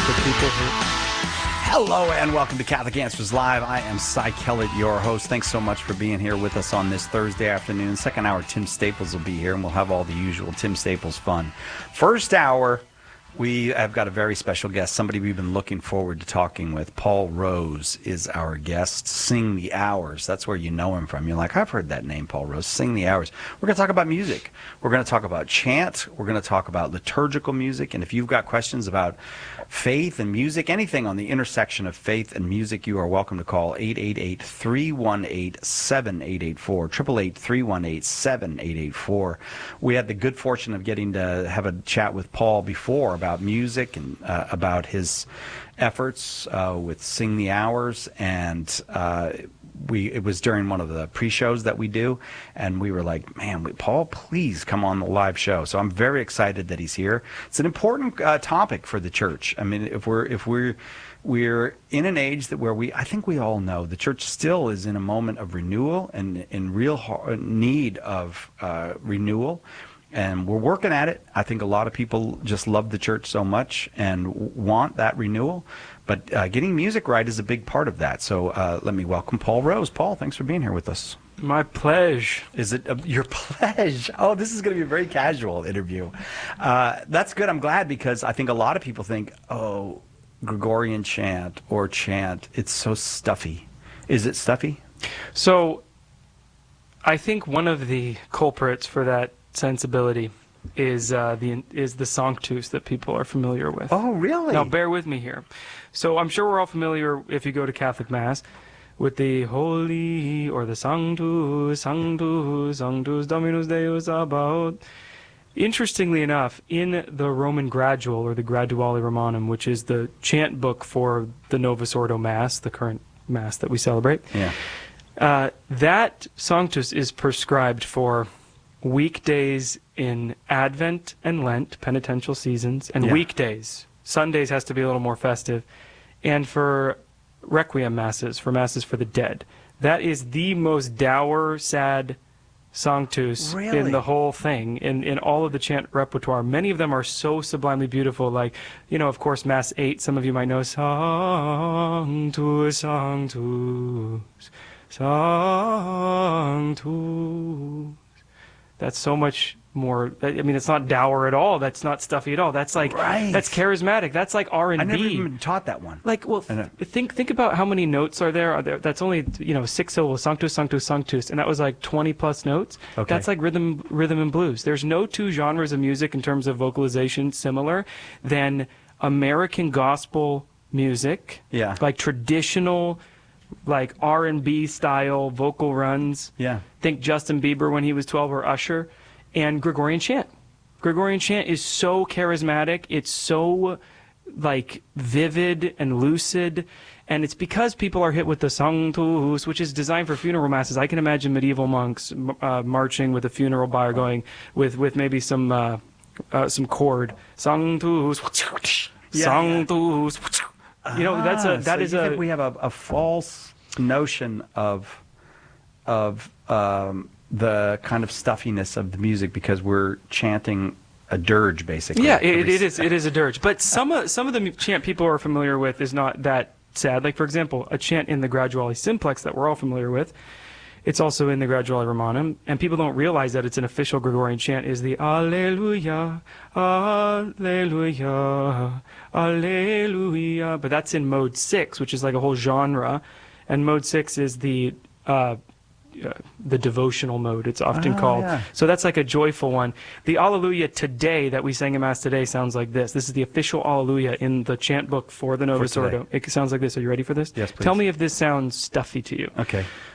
Catholic people here. Hello and welcome to Catholic Answers Live. I am Cy Kellett, your host. Thanks so much for being here with us on this Thursday afternoon. Second hour, Tim Staples will be here, and we'll have all the usual Tim Staples fun. First hour, we have got a very special guest, somebody we've been looking forward to talking with. Paul Rose is our guest. Sing the Hours. That's where you know him from. You're like, I've heard that name, Paul Rose. Sing the Hours. We're going to talk about music. We're going to talk about chant. We're going to talk about liturgical music. And if you've got questions about faith and music, anything on the intersection of faith and music, you are welcome to call 888-318-7884, 888-318-7884. We had the good fortune of getting to have a chat with Paul before about music and about his efforts with Sing the Hours, and it was during one of the pre-shows that we do, and we were like, man, Paul, please come on the live show. So I'm very excited that he's here. It's an important topic for the church. I mean, if we're in an age where I think we all know the church still is in a moment of renewal and in real need of renewal. And we're working at it. I think a lot of people just love the church so much and want that renewal. But getting music right is a big part of that. So let me welcome Paul Rose. Paul, thanks for being here with us. My pleasure. Is it your pleasure? Oh, this is going to be a very casual interview. That's good. I'm glad, because I think a lot of people think, oh, Gregorian chant or chant, it's so stuffy. Is it stuffy? So I think one of the culprits for that sensibility is the Sanctus that people are familiar with. Oh, really? Now, bear with me here. So I'm sure we're all familiar, if you go to Catholic Mass, with the Holy, or the Sanctus, Sanctus, Sanctus Dominus Deus Sabaoth. Interestingly enough, in the Roman Gradual, or the Graduale Romanum, which is the chant book for the Novus Ordo Mass, the current Mass that we celebrate, that Sanctus is prescribed for weekdays in Advent and Lent, penitential seasons, and weekdays. Sundays has to be a little more festive. And for Requiem Masses, for Masses for the dead. That is the most dour, sad Sanctus in the whole thing, in all of the chant repertoire. Many of them are so sublimely beautiful, like, of course, Mass 8, some of you might know, Sanctus, Sanctus, Sanctus. That's so much more. I mean, it's not dour at all. That's not stuffy at all. That's like that's charismatic. That's like R&B. I never even taught that one. Like, well, think about how many notes are there. That's only 6 syllables. Sanctus, Sanctus, Sanctus, and that was like 20 plus notes. Okay. That's like rhythm and blues. There's no two genres of music in terms of vocalization similar than American gospel music. Yeah. Like traditional, like R&B style vocal runs. Yeah. Think Justin Bieber when he was 12, or Usher, and Gregorian chant. Gregorian chant is so charismatic. It's so like vivid and lucid, and it's because people are hit with the Sanctus, which is designed for funeral masses. I can imagine medieval monks marching with a funeral bier, going with maybe some chord. Sanctus, Sanctus. That is think we have a false notion of the kind of stuffiness of the music because we're chanting a dirge, basically. Yeah, it is a dirge. But some of the chant people are familiar with is not that sad. Like, for example, a chant in the Graduale Simplex that we're all familiar with. It's also in the Graduale Romanum, and people don't realize that it's an official Gregorian chant, is the Alleluia, Alleluia, Alleluia. But that's in mode 6, which is like a whole genre, and mode 6 is the devotional mode, it's often called. Yeah. So that's like a joyful one. The Alleluia today that we sang in Mass today sounds like this. This is the official Alleluia in the chant book for the Novus Ordo. It sounds like this. Are you ready for this? Yes, please. Tell me if this sounds stuffy to you. Okay.